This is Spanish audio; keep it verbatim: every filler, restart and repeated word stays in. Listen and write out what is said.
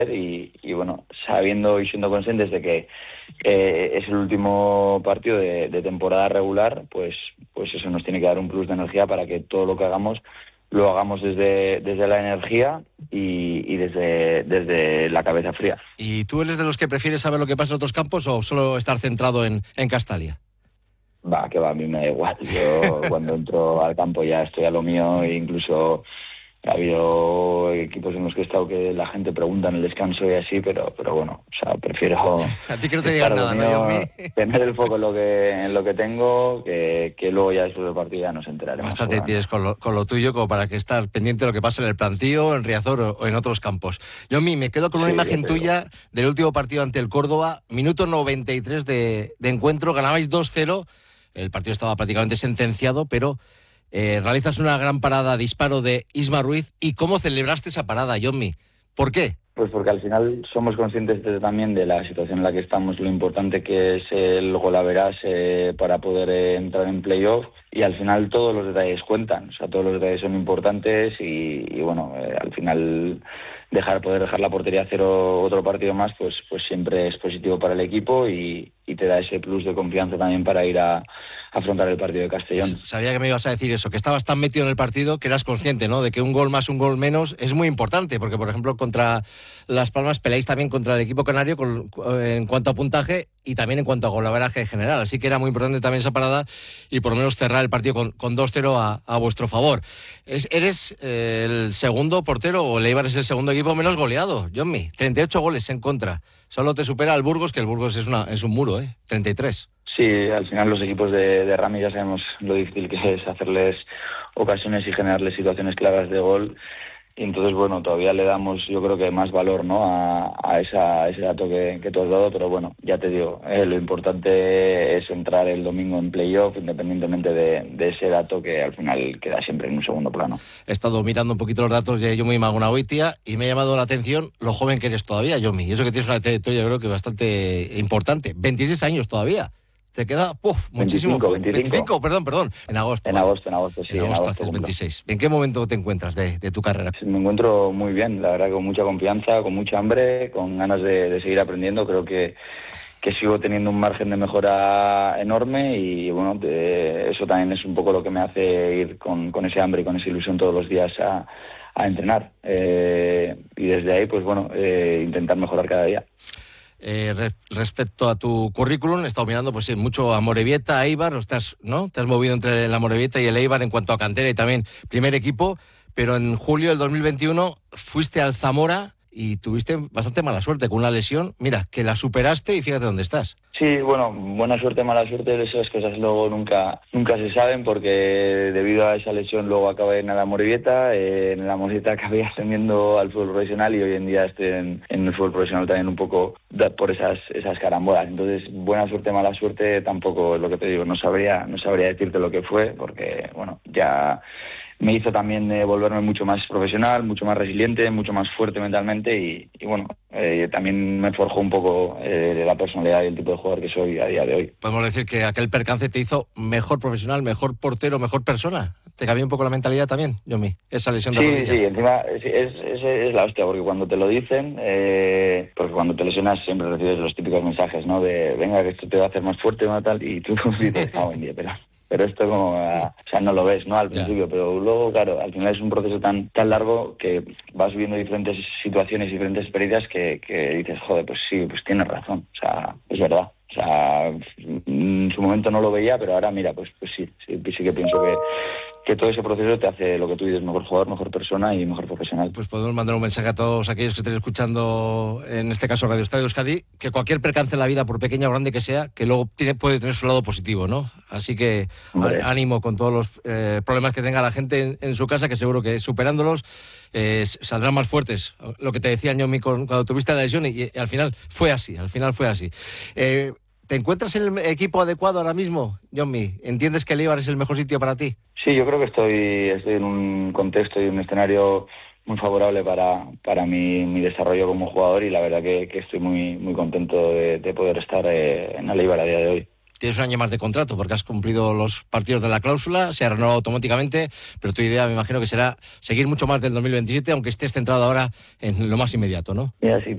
y, y bueno, sabiendo y siendo conscientes de que eh, es el último partido de, de temporada regular, pues, pues eso nos tiene que dar un plus de energía para que todo lo que hagamos lo hagamos desde, desde la energía y, y desde, desde la cabeza fría. ¿Y tú eres de los que prefieres saber lo que pasa en otros campos o solo estar centrado en, en Castalia? Va, que va, a mí me da igual. Yo cuando entro al campo ya estoy a lo mío e incluso ha habido equipos en los que he estado que la gente pregunta en el descanso y así, pero pero bueno, o sea, prefiero a ti que no te digan nada, mío, ¿no? Yo tener el foco en lo que en lo que tengo, que, que luego ya después del partido ya nos enteraremos. Bastante tienes con lo, con lo tuyo como para que estar pendiente de lo que pasa en el Plantío, en Riazor o, o en otros campos. Yo a mí me quedo con una sí, imagen tuya del último partido ante el Córdoba, minuto noventa y tres de, de encuentro, ganabais dos cero, el partido estaba prácticamente sentenciado, pero Eh, realizas una gran parada, disparo de Isma Ruiz. ¿Y cómo celebraste esa parada, Jonmi? ¿Por qué? Pues porque al final somos conscientes de, también de la situación en la que estamos, lo importante que es el golaveras eh, para poder eh, entrar en playoff, y al final todos los detalles cuentan, o sea, todos los detalles son importantes y, y bueno, eh, al final dejar poder dejar la portería a cero otro partido más, pues pues siempre es positivo para el equipo y, y te da ese plus de confianza también para ir a, a afrontar el partido de Castellón. Sabía que me ibas a decir eso, que estabas tan metido en el partido que eras consciente, ¿no?, de que un gol más, un gol menos es muy importante, porque por ejemplo contra Las Palmas peleáis también contra el equipo canario con, en cuanto a puntaje y también en cuanto a golaveraje general, así que era muy importante también esa parada y por lo menos cerrar el partido con, con dos cero a, a vuestro favor. Es, ¿Eres eh, el segundo portero o el Eibar es el segundo equipo menos goleado, Jonmi? treinta y ocho goles en contra. Solo te supera el Burgos, que el Burgos es, una, es un muro, ¿eh? treinta y tres. Sí, al final los equipos de, de Rami ya sabemos lo difícil que es hacerles ocasiones y generarles situaciones claras de gol. Y entonces, bueno, todavía le damos, yo creo que más valor, ¿no?, a, a, esa, a ese dato que, que tú has dado, pero bueno, ya te digo, eh, lo importante es entrar el domingo en playoff, independientemente de, de ese dato que al final queda siempre en un segundo plano. He estado mirando un poquito los datos de Jonmi Magunagoitia y me ha llamado la atención lo joven que eres todavía, Jonmi, y eso que tienes una trayectoria, yo creo que bastante importante, veintiséis años todavía. Te queda, puf, muchísimo. veinticinco, veinticinco. veinticinco, perdón, perdón. En agosto. En vale. agosto, en agosto, sí. En agosto, en agosto haces veintiséis. ¿En qué momento te encuentras de, de tu carrera? Me encuentro muy bien, la verdad, con mucha confianza, con mucha hambre, con ganas de, de seguir aprendiendo. Creo que, que sigo teniendo un margen de mejora enorme y, bueno, de, eso también es un poco lo que me hace ir con, con ese hambre y con esa ilusión todos los días a, a entrenar. Eh, y desde ahí, pues bueno, eh, intentar mejorar cada día. Eh, re, respecto a tu currículum, he estado mirando pues sí, mucho a Amorebieta, a Eibar, estás, ¿no? Te has movido entre el Amorebieta y el Eibar en cuanto a cantera y también primer equipo, pero en julio del dos mil veintiuno fuiste al Zamora y tuviste bastante mala suerte con una lesión. Mira, que la superaste y fíjate dónde estás. Sí, bueno, buena suerte, mala suerte, esas cosas luego nunca nunca se saben porque debido a esa lesión luego acabé en el Amorebieta, eh, en el Amorebieta acabé ascendiendo al fútbol profesional y hoy en día estoy en, en el fútbol profesional también un poco por esas esas carambolas. Entonces, buena suerte, mala suerte, tampoco es lo que te digo, no sabría no sabría decirte lo que fue porque, bueno, ya me hizo también eh, volverme mucho más profesional, mucho más resiliente, mucho más fuerte mentalmente y, y bueno, eh, también me forjó un poco eh, la personalidad y el tipo de jugador que soy a día de hoy. Podemos decir que aquel percance te hizo mejor profesional, mejor portero, mejor persona. ¿Te cambió un poco la mentalidad también, Jonmi? Esa lesión de sí, rodilla. Sí, encima es, es, es, es la hostia, porque cuando te lo dicen, eh, porque cuando te lesionas siempre recibes los típicos mensajes, ¿no? De, venga, que esto te va a hacer más fuerte o tal, y tú dices, ah, buen día, pero... pero esto como, uh, o sea, no lo ves, ¿no?, al principio, yeah. Pero luego, claro, al final es un proceso tan tan largo que vas viviendo diferentes situaciones y diferentes experiencias que, que dices, joder, pues sí, pues tienes razón, o sea, es verdad. O sea, en su momento no lo veía, pero ahora mira, pues pues sí, sí, sí que pienso que, que todo ese proceso te hace lo que tú dices, mejor jugador, mejor persona y mejor profesional. Pues podemos mandar un mensaje a todos aquellos que estén escuchando, en este caso Radio Estadio Euskadi, que cualquier percance en la vida, por pequeña o grande que sea, que luego tiene, puede tener su lado positivo, ¿no? Así que Hombre. ánimo con todos los eh, problemas que tenga la gente en, en su casa, que seguro que superándolos eh, saldrán más fuertes. Lo que te decía, Jonmi, cuando tuviste la lesión y, y al final fue así, al final fue así. Eh, ¿Te encuentras en el equipo adecuado ahora mismo, Jonmi? ¿Entiendes que el Eibar es el mejor sitio para ti? Sí, yo creo que estoy, estoy en un contexto y un escenario muy favorable para, para mi, mi desarrollo como jugador y la verdad que, que estoy muy, muy contento de, de poder estar eh, en el Eibar a día de hoy. Tienes un año más de contrato porque has cumplido los partidos de la cláusula, se ha renovado automáticamente, pero tu idea me imagino que será seguir mucho más del dos mil veintisiete, aunque estés centrado ahora en lo más inmediato, ¿no? Mira, si